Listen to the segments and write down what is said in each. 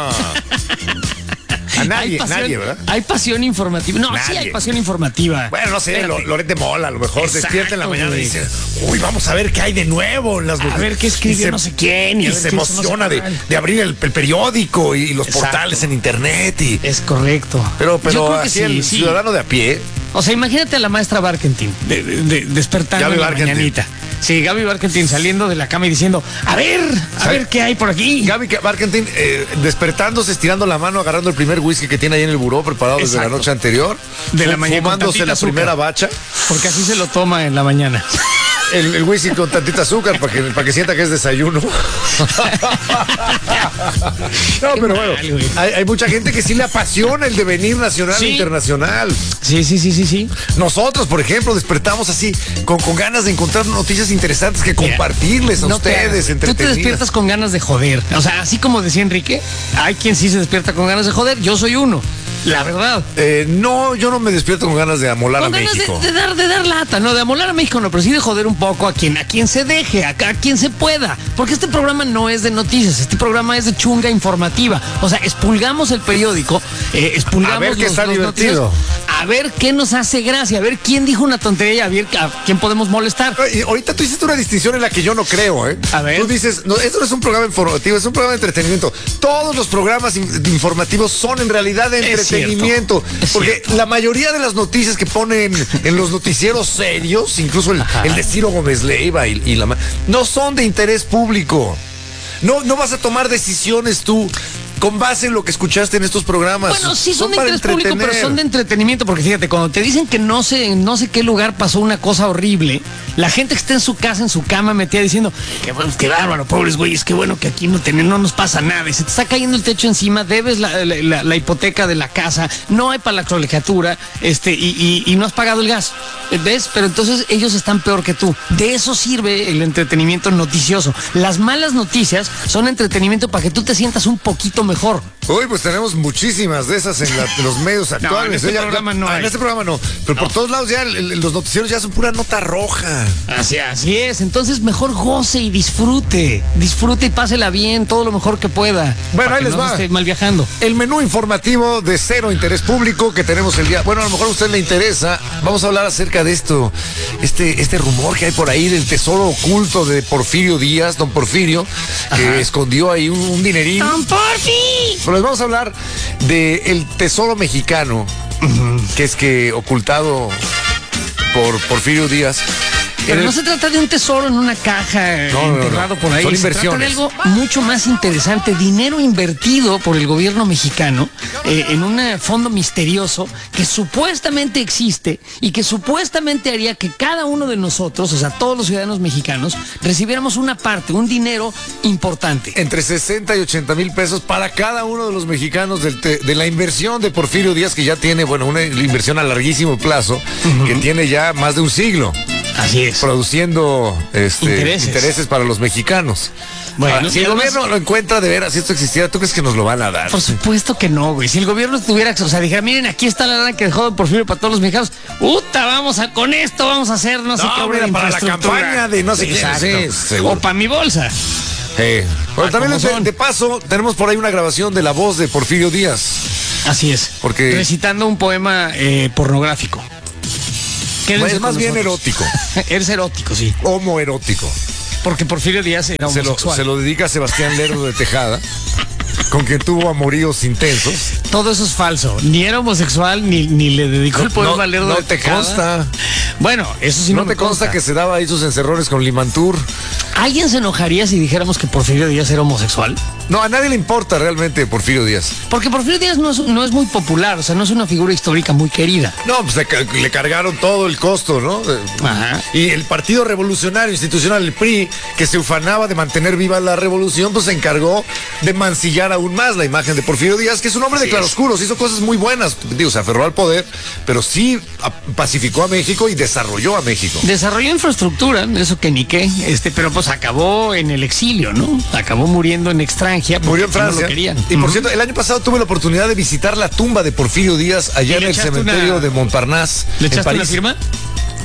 A nadie, ¿verdad? Hay pasión informativa. No, Nadie. sí hay pasión informativa. Bueno, no sé, Loret de Mola, a lo mejor Exacto, despierta en la mañana y güey. dice, uy, vamos a ver qué hay de nuevo en las A ver qué escribió no sé quién. Y a ver se qué hizo emociona no sé cuál. de abrir el periódico y los Exacto. portales en internet. Es correcto. Pero Yo creo que así el sí. ciudadano de a pie. O sea, imagínate a la maestra Barkentin despertando Gaby en la Barkentin. mañanita. Sí, Gaby Barkentin saliendo de la cama y diciendo, a ver qué hay por aquí. Gaby Barkentin despertándose, estirando la mano, agarrando el primer whisky que tiene ahí en el buró preparado desde Exacto. la noche anterior. De la mañana con fumándose tantita la azúcar. primera bacha. Porque así se lo toma en la mañana. El whisky con tantita azúcar para que sienta que es desayuno. No, pero bueno, mal, güey. hay mucha gente que sí le apasiona el devenir nacional Sí. e internacional. Sí. Nosotros, por ejemplo, despertamos así con ganas de encontrar noticias interesantes que Mira, compartirles a no te ustedes, hagas. Tú te entretenidas. despiertas con ganas de joder. O sea, así como decía Enrique, hay quien sí se despierta con ganas de joder. Yo soy uno. La verdad. No, yo no me despierto con ganas de amolar Con a ganas México. de dar lata, no, de amolar a México, no, pero sí de joder un poco a quien se deje, a quien se pueda. Porque este programa no es de noticias, este programa es de chunga informativa. O sea, expulgamos el periódico, expulgamos A ver qué está los divertido. noticias, a ver qué nos hace gracia, a ver quién dijo una tontería, a ver a quién podemos molestar. Y ahorita tú hiciste una distinción en la que yo no creo, ¿eh? A ver. Tú dices, no, esto no es un programa informativo, es un programa de entretenimiento. Todos los programas informativos son en realidad de Es entretenimiento. cierto, es Porque cierto. la mayoría de las noticias que ponen en los noticieros serios, incluso el de Ciro Gómez Leiva no son de interés público. No vas a tomar decisiones tú con base en lo que escuchaste en estos programas. Bueno, sí son de para interés público, pero entretener. son de entretenimiento, porque fíjate, cuando te dicen que no sé qué lugar pasó una cosa horrible, la gente que está en su casa, en su cama, metida diciendo, qué bárbaro, pobres güeyes, qué bueno que aquí no nos pasa nada, y se te está cayendo el techo encima, debes la hipoteca de la casa, no hay para la colegiatura, y no has pagado el gas, ¿ves? Pero entonces ellos están peor que tú. De eso sirve el entretenimiento noticioso. Las malas noticias son entretenimiento para que tú te sientas un poquito mejor. Uy, pues tenemos muchísimas de esas en los medios actuales. en este programa no hay. En este programa no. Pero por todos lados ya los noticieros ya son pura nota roja. Así es, entonces mejor goce y disfrute y pásela bien, todo lo mejor que pueda. Bueno, para ahí que les no va. se esté mal viajando. El menú informativo de cero interés público que tenemos el día. Bueno, a lo mejor a usted le interesa. Vamos a hablar acerca de esto. Este rumor que hay por ahí del tesoro oculto de Porfirio Díaz, don Porfirio, que escondió ahí un dinerín. ¡Don Porfi! Pero les vamos a hablar del tesoro mexicano, que es que ocultado por Porfirio Díaz. Pero no se trata de un tesoro en una caja enterrado por ahí. Son Se trata de inversiones. algo mucho más interesante. Dinero invertido por el gobierno mexicano en un fondo misterioso que supuestamente existe y que supuestamente haría que cada uno de nosotros, o sea, todos los ciudadanos mexicanos, recibiéramos una parte, un dinero importante. Entre 60 y 80 mil pesos para cada uno de los mexicanos de la inversión de Porfirio Díaz, que ya tiene, bueno, una inversión a larguísimo plazo, que tiene ya más de un siglo. Así es. Produciendo intereses para los mexicanos. Bueno, Ahora, si y el además- gobierno lo encuentra de veras, si esto existiera, ¿tú crees que nos lo van a dar? Por supuesto que no, güey. Si el gobierno tuviera, o sea, dijera, miren, aquí está la lana que dejó Don Porfirio para todos los mexicanos. Con esto vamos a hacer no sé No, qué obra de mira, para la infraestructura. campaña de no sé quién, Exacto. sí, seguro. O para mi bolsa. Bueno, también ¿cómo son? de paso, tenemos por ahí una grabación de la voz de Porfirio Díaz. Así es. Porque- Recitando un poema pornográfico. Quédense Es más con bien nosotros. erótico, Eres erótico, sí. homoerótico. Porque Porfirio Díaz era homosexual. Se lo dedica a Sebastián Lerdo de Tejada, con quien tuvo amoríos intensos. Todo eso es falso. Ni era homosexual, ni le dedicó el poema a Lerdo no de te Tejada. consta. Bueno, eso sí ¿No me te consta que se daba ahí sus encerrones con Limantur? ¿Alguien se enojaría si dijéramos que Porfirio Díaz era homosexual? No, a nadie le importa realmente Porfirio Díaz. Porque Porfirio Díaz no es muy popular, o sea, no es una figura histórica muy querida. No, pues le cargaron todo el costo, ¿no? Ajá. Y el Partido Revolucionario Institucional, el PRI, que se ufanaba de mantener viva la revolución, pues se encargó de mancillar aún más la imagen de Porfirio Díaz, que es un hombre de claroscuros, hizo cosas muy buenas, digo, se aferró al poder, pero sí pacificó a México y desarrolló a México. Desarrolló infraestructura, eso que ni qué, pero pues acabó en el exilio, ¿no? Acabó muriendo en extranjera. Murió en porque no Francia. lo querían. Y por cierto, el año pasado tuve la oportunidad de visitar la tumba de Porfirio Díaz allá ¿Y en le el echaste cementerio una- de Montparnasse, ¿Le en echaste una París. firma?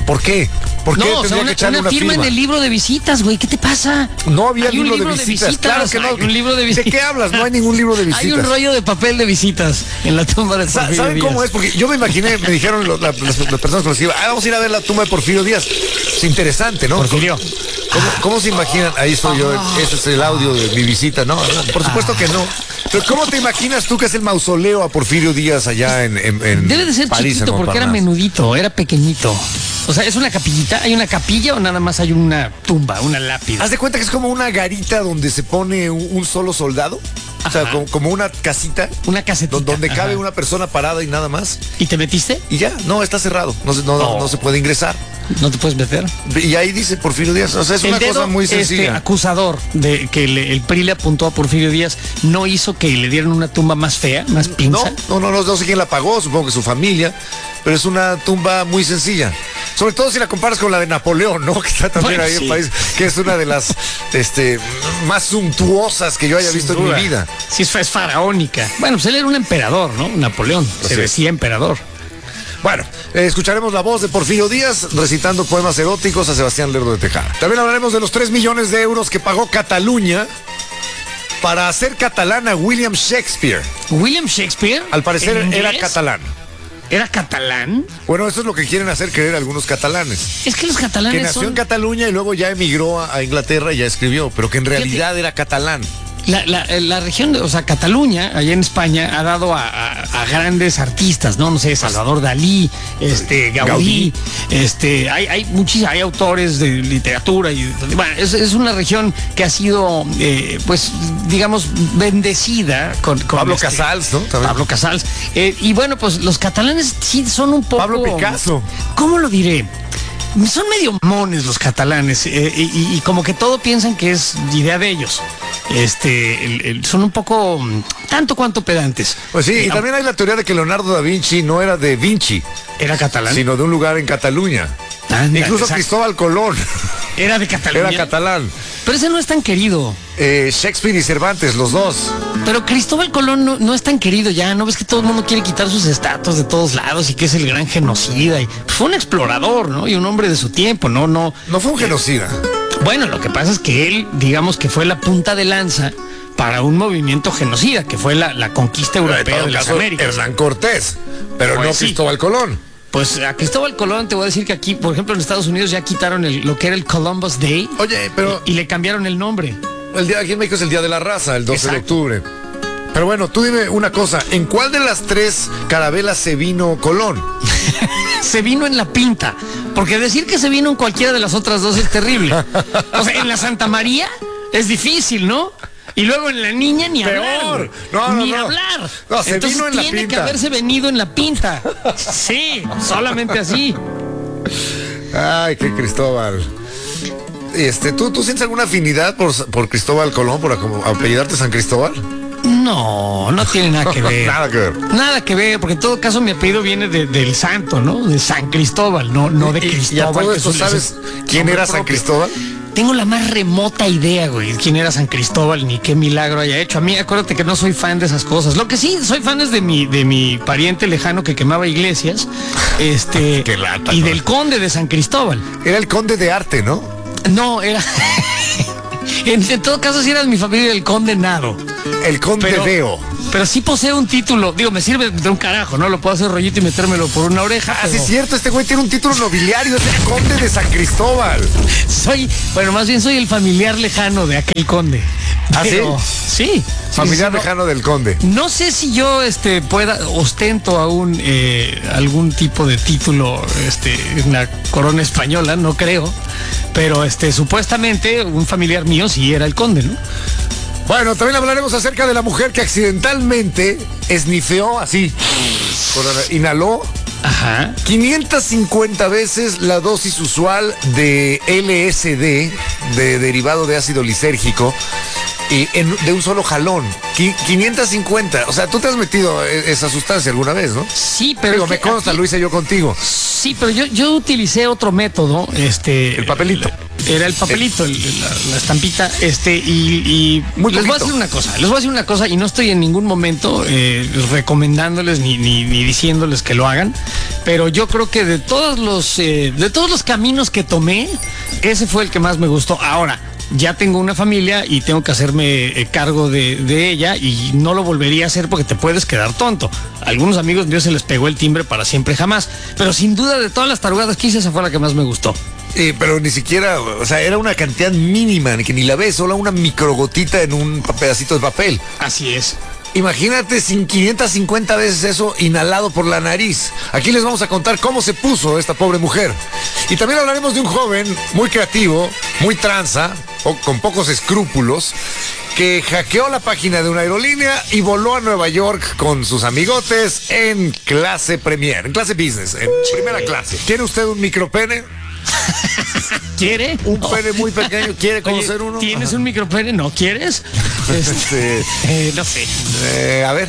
¿Por qué? ¿Por qué No, o sea, tendría que echarle una firma en el libro de visitas, güey. ¿Qué te pasa? No había Hay un libro de visitas. Claro que no. Hay un libro de visitas. ¿De qué hablas? No hay ningún libro de visitas. Hay un rollo de papel de visitas en la tumba de Porfirio ¿Saben Díaz. cómo es? Porque yo me imaginé, me dijeron las personas que iban, vamos a ir a ver la tumba de Porfirio Díaz. Es interesante, ¿no? Porfirio. ¿Cómo se imaginan? Ahí estoy yo, ese es el audio de mi visita, ¿no? Por supuesto que no. Pero ¿cómo te imaginas tú que es el mausoleo a Porfirio Díaz allá en Debe de ser París, chiquito en porque era Montparnasse? menudito, era pequeñito. O sea, ¿es una capillita? ¿Hay una capilla o nada más hay una tumba, una lápida? ¿Haz de cuenta que es como una garita donde se pone un solo soldado? O sea, como una casita. Una casetita. Donde cabe Ajá. una persona parada y nada más. ¿Y te metiste? Y ya, no, está cerrado. No se puede ingresar. ¿No te puedes meter? Y ahí dice Porfirio Díaz. O sea, es una cosa muy sencilla. Acusador de que el PRI le apuntó a Porfirio Díaz no hizo que le dieran una tumba más fea, más pinza. No sé quién la pagó, supongo que su familia, pero es una tumba muy sencilla. Sobre todo si la comparas con la de Napoleón, ¿no? Que está también Bueno, ahí en sí. el país, que es una de las más suntuosas que yo haya visto en mi vida. Sí, es faraónica. Bueno, pues él era un emperador, ¿no? Napoleón. Se Así es. decía emperador. Bueno, escucharemos la voz de Porfirio Díaz recitando poemas eróticos a Sebastián Lerdo de Tejada. También hablaremos de los 3 millones de euros que pagó Cataluña para hacer catalán a William Shakespeare. William Shakespeare. Al parecer ¿en era inglés? catalán. ¿Era catalán? Bueno, eso es lo que quieren hacer creer algunos catalanes. Es que los Que catalanes nació son... en Cataluña y luego ya emigró a Inglaterra y ya escribió, pero que en realidad era catalán. La región, o sea, Cataluña, allá en España, ha dado a grandes artistas, ¿no? No sé, Salvador Dalí, Gaudí, hay autores de literatura y bueno, es una región que ha sido, pues, digamos, bendecida con Pablo Casals, ¿no? También. Pablo Casals. Y bueno, pues los catalanes sí son un poco... Pablo Picasso. ¿Cómo lo diré? Son medio mones los catalanes y como que todo piensan que es idea de ellos. Son un poco tanto cuanto pedantes. Pues sí, y también hay la teoría de que Leonardo da Vinci no era de Vinci, Era catalán. sino de un lugar en Cataluña. Ándale, Incluso exacto. Cristóbal Colón Era de Cataluña. era catalán. Pero ese no es tan querido. Shakespeare y Cervantes, los dos. Pero Cristóbal Colón no es tan querido ya. ¿No ves que todo el mundo quiere quitar sus estatuas de todos lados y que es el gran genocida? Y fue un explorador, ¿no? Y un hombre de su tiempo, ¿no? No fue un genocida. Bueno, lo que pasa es que él, digamos que fue la punta de lanza para un movimiento genocida, que fue la conquista europea de las Américas. Hernán Cortés, pero Pues no sí. Cristóbal Colón. Pues a Cristóbal Colón te voy a decir que aquí, por ejemplo, en Estados Unidos ya quitaron lo que era el Columbus Day. Oye, pero y le cambiaron el nombre. el día aquí en México es el Día de la Raza, el 12 de Exacto. octubre. Pero bueno, tú dime una cosa, ¿en cuál de las 3 carabelas se vino Colón? Se vino en la Pinta, porque decir que se vino en cualquiera de las otras dos es terrible. O sea, en la Santa María es difícil, ¿no? Y luego en la Niña ni Peor. hablar. No, ni no. hablar. No, se Entonces vino en la tiene que Pinta. haberse venido en la Pinta. Sí, solamente así. Ay, qué Cristóbal. ¿Tú sientes alguna afinidad por Cristóbal Colón, por apellidarte San Cristóbal? No tiene nada que ver. Nada que ver. Nada que ver, porque en todo caso mi apellido viene del santo, ¿no? De San Cristóbal, no de Y a Cristóbal. todo que esto, es un- ¿sabes quién nombre era San propio. Cristóbal? Tengo la más remota idea, güey, de quién era San Cristóbal, ni qué milagro haya hecho. A mí, acuérdate que no soy fan de esas cosas. Lo que sí, soy fan es de mi pariente lejano que quemaba iglesias, Qué lata, y ¿no? del conde de San Cristóbal. Era el conde de arte, ¿no? No, era... en todo caso, sí era de mi familia el conde Nado. El conde Pero- Deo. Pero sí posee un título, digo, me sirve de un carajo, ¿no? Lo puedo hacer rollito y metérmelo por una oreja. Ah, sí pero es cierto, este güey tiene un título nobiliario, es el conde de San Cristóbal. más bien soy el familiar lejano de aquel conde. ¿Ah, Pero- Sí. Familiar no- lejano del conde. No sé si yo ostento aún algún tipo de título en la corona española, no creo. Pero supuestamente un familiar mío sí era el conde, ¿no? Bueno, también hablaremos acerca de la mujer que accidentalmente esnifeó así, inhaló Ajá. 550 veces la dosis usual de LSD, de derivado de ácido lisérgico, y de un solo jalón. 550. O sea, tú te has metido esa sustancia alguna vez, ¿no? Sí, pero Digo, es que me consta, aquí- lo hice yo contigo. Sí, pero yo utilicé otro método, El papelito. Era el papelito, la estampita, y Muy les voy a poquito. decir una cosa, y no estoy en ningún momento recomendándoles ni diciéndoles que lo hagan, pero yo creo que de todos los caminos que tomé, ese fue el que más me gustó. Ahora, ya tengo una familia y tengo que hacerme cargo de ella y no lo volvería a hacer porque te puedes quedar tonto. A algunos amigos míos se les pegó el timbre para siempre jamás, pero sin duda de todas las tarugadas que hice, esa fue la que más me gustó. Pero ni siquiera, o sea, era una cantidad mínima, que ni la ves, solo una microgotita en un pedacito de papel. Así es. Imagínate sin 550 veces eso inhalado por la nariz. Aquí les vamos a contar cómo se puso esta pobre mujer. Y también hablaremos de un joven muy creativo, muy tranza, con pocos escrúpulos, que hackeó la página de una aerolínea y voló a Nueva York con sus amigotes en clase premier, en clase business, en primera clase. ¿Tiene usted un micropene? ¿Quiere? Un pene muy pequeño, ¿quiere conocer uno? ¿Tienes Ajá. un micropene? ¿No quieres? No sé. A ver.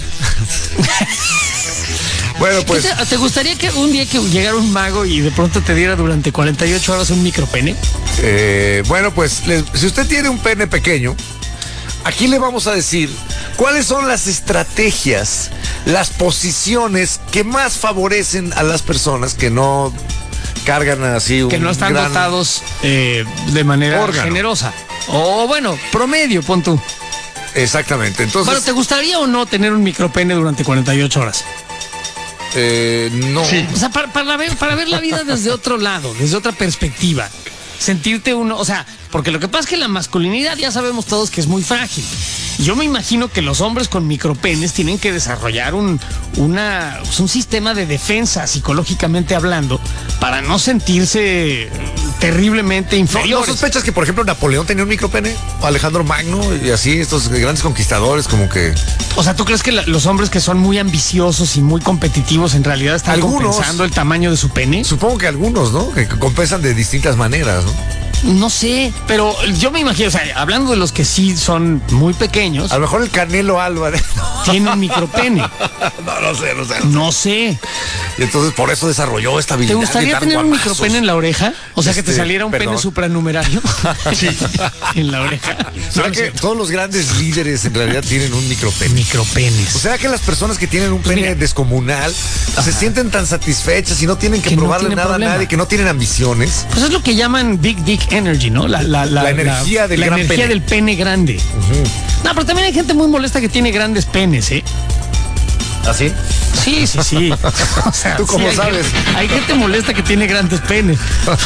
Bueno, pues. ¿Te gustaría que un día que llegara un mago y de pronto te diera durante 48 horas un micropene? Bueno, pues, si usted tiene un pene pequeño, aquí le vamos a decir cuáles son las estrategias, las posiciones que más favorecen a las personas que no cargan así un Que no están gran dotados de manera órgano. generosa. O bueno, promedio, pon tú. Exactamente. Entonces, Bueno, ¿te gustaría o no tener un micropene durante 48 horas? no. Sí. O sea, para ver la vida desde otro lado, desde otra perspectiva. Sentirte uno, o sea, porque lo que pasa es que la masculinidad ya sabemos todos que es muy frágil. Yo me imagino que los hombres con micropenes tienen que desarrollar un sistema de defensa psicológicamente hablando para no sentirse terriblemente ¿No inferiores. sospechas que, por ejemplo, Napoleón tenía un micropene? O Alejandro Magno y así, estos grandes conquistadores, como que. O sea, ¿tú crees que los hombres que son muy ambiciosos y muy competitivos en realidad están Algunos. compensando el tamaño de su pene? Supongo que algunos, ¿no? Que compensan de distintas maneras, ¿no? No sé, pero yo me imagino, o sea, hablando de los que sí son muy pequeños, A lo mejor el Canelo Álvarez. tiene un micropene. No sé. No sé. Y entonces por eso desarrolló esta ¿Te habilidad. de gustaría dar tener un guamazos. micropene en la oreja? O sea, que te saliera un pene perdón. supranumerario. Sí. En la oreja. ¿Será No, que no sé. todos los grandes líderes en realidad tienen un micropene? Micropenes. ¿O será que las personas que tienen un Pues pene mira. descomunal se sienten tan satisfechas y no tienen que Que no probarle tienen nada problema. a nadie, que no tienen ambiciones? Pues es lo que llaman Big Dick Energy, ¿no? La energía del gran energía pene. del pene grande. No, pero también hay gente muy molesta que tiene grandes penes, ¿eh? ¿Así? Sí. O sea, ¿Tú cómo hay sabes? Hay gente molesta que tiene grandes penes.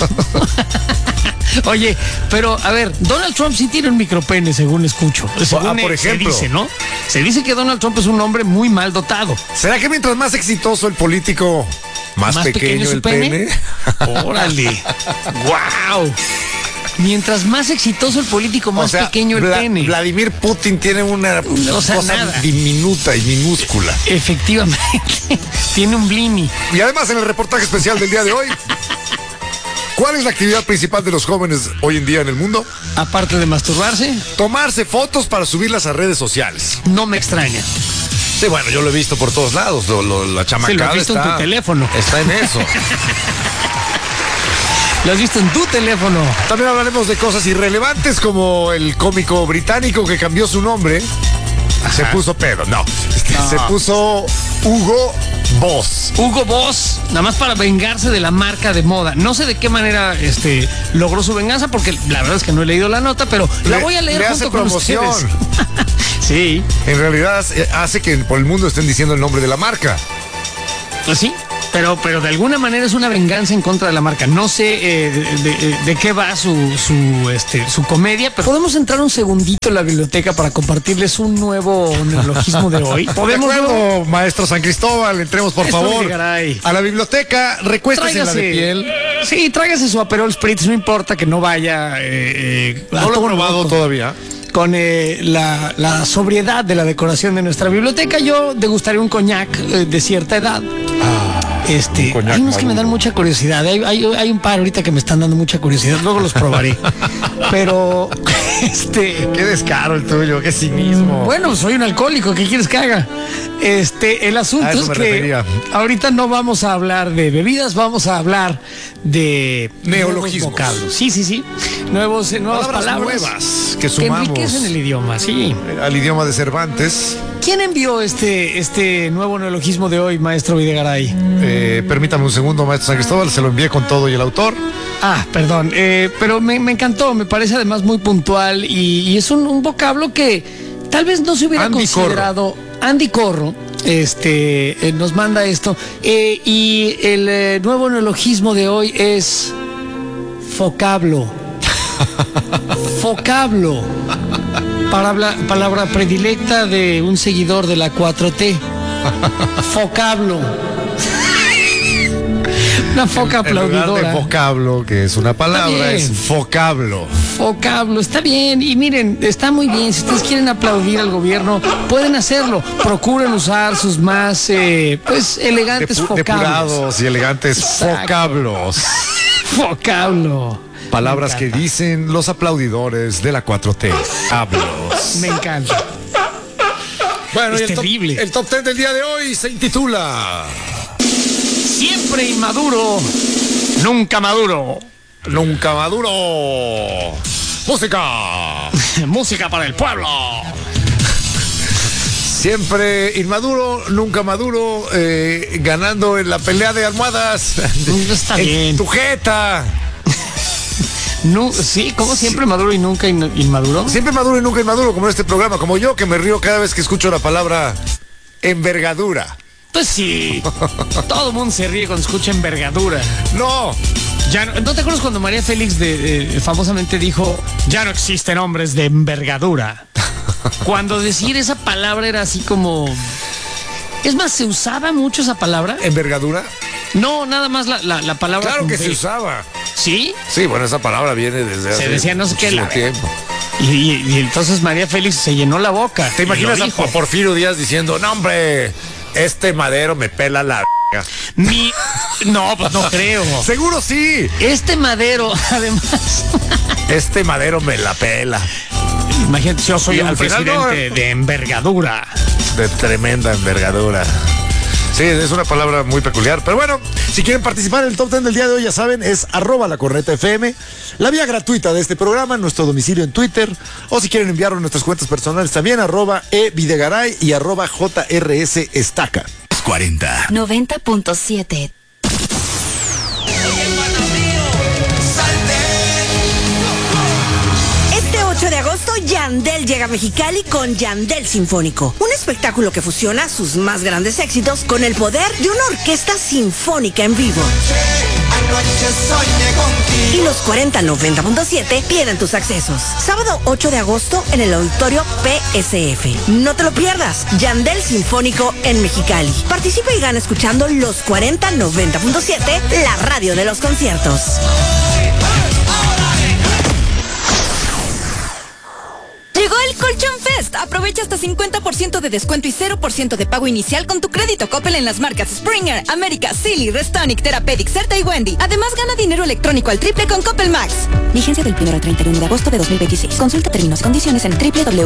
Oye, pero a ver, Donald Trump sí tiene un micropene, según escucho. Según por ejemplo. se dice, ¿no? Se dice que Donald Trump es un hombre muy mal dotado. ¿Será que mientras más exitoso el político, más pequeño su el pene? Órale. ¡Wow! Mientras más exitoso el político, más pequeño el pene. Vladimir Putin tiene una O sea, cosa nada. diminuta y minúscula. Efectivamente. Tiene un blini. Y además en el reportaje especial del día de hoy, ¿cuál es la actividad principal de los jóvenes hoy en día en el mundo? Aparte de masturbarse, Tomarse fotos para subirlas a redes sociales. no me extraña. Sí, bueno, yo lo he visto por todos lados. La chamacada Sí, lo has visto en tu teléfono. Está en eso. Lo has visto en tu teléfono. También hablaremos de cosas irrelevantes como el cómico británico que cambió su nombre. Se puso Pedro, no. Se puso Hugo Boss. Hugo Boss, nada más para vengarse de la marca de moda. No sé de qué manera logró su venganza, porque la verdad es que no he leído la nota, pero la voy a leer le junto hace con promoción. ustedes. Sí, En realidad hace que por el mundo estén diciendo el nombre de la marca. pues sí. Pero de alguna manera es una venganza en contra de la marca. No sé de qué va su comedia, pero podemos entrar un segundito en la biblioteca para compartirles un nuevo neologismo de hoy. De Podemos acuerdo, maestro San Cristóbal, entremos por Maestro favor Vigaray. a la biblioteca, recuéstese en la de piel. Sí, tráigase su Aperol Spritz, no importa que no vaya No lo he probado todavía. con la sobriedad de la decoración de nuestra biblioteca. Yo degustaré un coñac de cierta edad. Hay unos que me dan mucha curiosidad. Hay un par ahorita que me están dando mucha curiosidad. Luego los probaré. Pero, Qué descaro el tuyo, qué cinismo. bueno, soy un alcohólico. ¿Qué quieres que haga? El asunto es que refería. ahorita no vamos a hablar de bebidas, vamos a hablar de Neologismos. nuevos vocablos. Sí. Nuevas palabras nuevas que que sumamos enriquecen el idioma, sí. al idioma de Cervantes. ¿Quién envió este nuevo neologismo de hoy, maestro Videgaray? Permítame un segundo, maestro San Cristóbal, se lo envié con todo y el autor. Perdón, pero me encantó, me parece además muy puntual y es un vocablo que tal vez no se hubiera Andy considerado. Andy Corro nos manda esto y el nuevo neologismo de hoy es focablo. Focablo. Palabra predilecta de un seguidor de la 4T. Focablo. Una foca aplaudidora. En lugar de vocablo, que es una palabra, es focablo. Focablo, está bien. Y miren, está muy bien. Si ustedes quieren aplaudir al gobierno, pueden hacerlo. Procuren usar sus más elegantes vocablos. Depurados y elegantes Exacto. vocablos. Vocablo. Palabras que dicen los aplaudidores de la 4T. Hablos. Me encanta. Bueno, Es y terrible. el top 10 del día de hoy se intitula Siempre inmaduro, nunca maduro. Nunca maduro. Música. Música para el pueblo. Siempre inmaduro, nunca maduro, ganando en la pelea de almohadas. Está En bien. tu jeta. No, sí, como siempre maduro y nunca inmaduro. Siempre maduro y nunca inmaduro, como en este programa, como yo, que me río cada vez que escucho la palabra envergadura. Pues sí, todo el mundo se ríe cuando escucha envergadura. No. Ya ¿no te acuerdas cuando María Félix famosamente dijo, ya no existen hombres de envergadura? Cuando decir esa palabra era así como... Es más, ¿se usaba mucho esa palabra? ¿Envergadura? No, nada más la palabra... Claro con que B. se usaba. ¿Sí? Sí, bueno, esa palabra viene desde hace decía no sé qué, muchísimo la- tiempo. Y entonces María Félix se llenó la boca. ¿Te imaginas Y lo a dijo. Porfirio Díaz diciendo, no, hombre, este madero me pela la... No, pues no creo. Seguro sí. Este madero, además... Este madero me la pela. Imagínate, yo soy Y un al final presidente no. de envergadura. De tremenda envergadura. Sí, es una palabra muy peculiar. Pero bueno, si quieren participar en el top 10 del día de hoy, ya saben, es @lacornetafm. La vía gratuita de este programa, nuestro domicilio en Twitter. O si quieren enviarlo a nuestras cuentas personales también, @evidegaray y @jrsestaca. 40. 90.7. Este 8 de agosto, Yandel llega a Mexicali con Yandel Sinfónico, un espectáculo que fusiona sus más grandes éxitos con el poder de una orquesta sinfónica en vivo. Y los 4090.7 tienen tus accesos. Sábado 8 de agosto en el auditorio PSF. No te lo pierdas. Yandel Sinfónico en Mexicali. Participa y gana escuchando los 4090.7, la radio de los conciertos. Llegó el Colchón Fest. Aprovecha hasta 50% de descuento y 0% de pago inicial con tu crédito Coppel en las marcas Springer, América, Silly, Restonic, Therapeutic, Certa y Wendy. Además, gana dinero electrónico al triple con Coppel Max. Vigencia del 1 al 31 de agosto de 2026. Consulta términos y condiciones en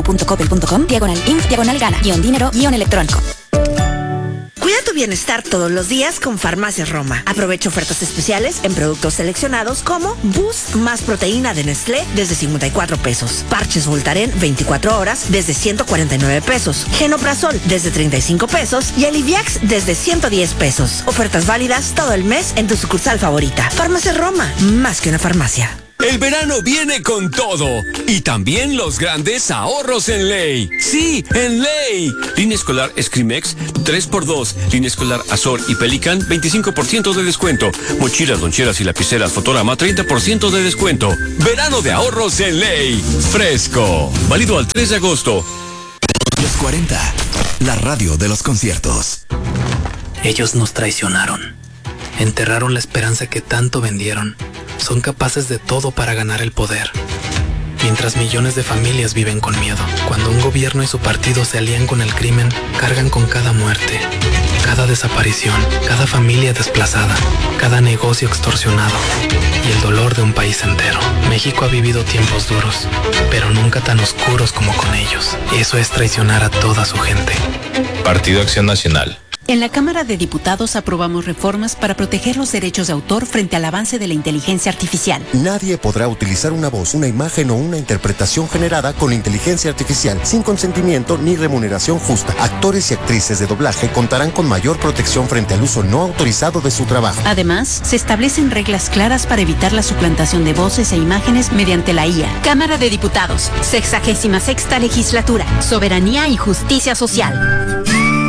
www.coppel.com/inf/gana-dinero-electrónico. Cuida tu bienestar todos los días con Farmacias Roma. Aprovecha ofertas especiales en productos seleccionados como Boost más proteína de Nestlé desde 54 pesos. Parches Voltaren 24 horas desde 149 pesos. Genoprazol desde 35 pesos y Aliviax desde 110 pesos. Ofertas válidas todo el mes en tu sucursal favorita. Farmacias Roma, más que una farmacia. El verano viene con todo y también los grandes ahorros en Ley. Sí, en Ley. Línea escolar Scrimex 3x2. Línea escolar Azor y Pelican 25% de descuento. Mochilas, loncheras y lapiceras Fotorama 30% de descuento. Verano de ahorros en Ley. Fresco. Válido al 3 de agosto. Los 40. La radio de los conciertos. Ellos nos traicionaron. Enterraron la esperanza que tanto vendieron. Son capaces de todo para ganar el poder. Mientras millones de familias viven con miedo. Cuando un gobierno y su partido se alían con el crimen, cargan con cada muerte. Cada desaparición, cada familia desplazada, cada negocio extorsionado y el dolor de un país entero. México ha vivido tiempos duros, pero nunca tan oscuros como con ellos. Eso es traicionar a toda su gente. Partido Acción Nacional. En la Cámara de Diputados aprobamos reformas para proteger los derechos de autor frente al avance de la inteligencia artificial. Nadie podrá utilizar una voz, una imagen o una interpretación generada con inteligencia artificial sin consentimiento ni remuneración justa. Actores y actrices de doblaje contarán con mayor protección frente al uso no autorizado de su trabajo. Además, se establecen reglas claras para evitar la suplantación de voces e imágenes mediante la IA. Cámara de Diputados, 66ª Legislatura, Soberanía y Justicia Social.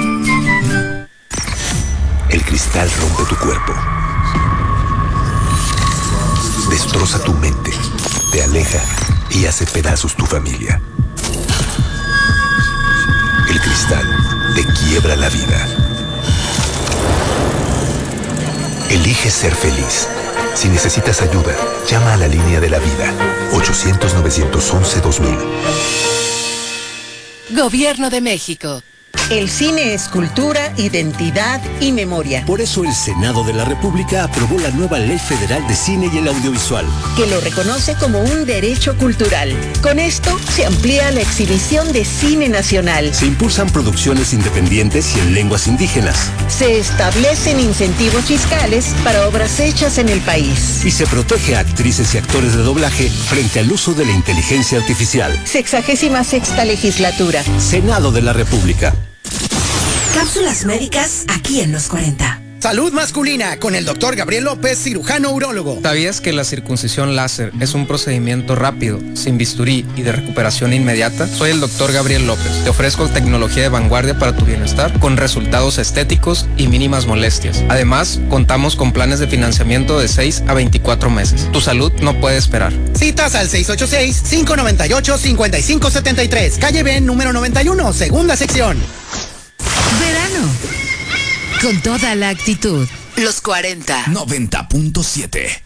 El cristal rompe tu cuerpo, destroza tu mente, te aleja y hace pedazos tu familia. El cristal te quiebra la vida. Elige ser feliz. Si necesitas ayuda, llama a la línea de la vida, 800-911-2000. Gobierno de México. El cine es cultura, identidad y memoria. Por eso el Senado de la República aprobó la nueva Ley Federal de Cine y el Audiovisual, que lo reconoce como un derecho cultural. Con esto se amplía la exhibición de cine nacional. Se impulsan producciones independientes y en lenguas indígenas. Se establecen incentivos fiscales para obras hechas en el país. Y se protege a actrices y actores de doblaje frente al uso de la inteligencia artificial. 66ª Legislatura. Senado de la República. Cápsulas médicas aquí en los 40. Salud masculina con el doctor Gabriel López, cirujano urólogo. ¿Sabías que la circuncisión láser es un procedimiento rápido, sin bisturí y de recuperación inmediata? Soy el doctor Gabriel López. Te ofrezco tecnología de vanguardia para tu bienestar, con resultados estéticos y mínimas molestias. Además, contamos con planes de financiamiento de 6 a 24 meses. Tu salud no puede esperar. Citas al 686-598-5573. Calle B, número 91, segunda sección. Verano. Con toda la actitud. Los 40. 90.7.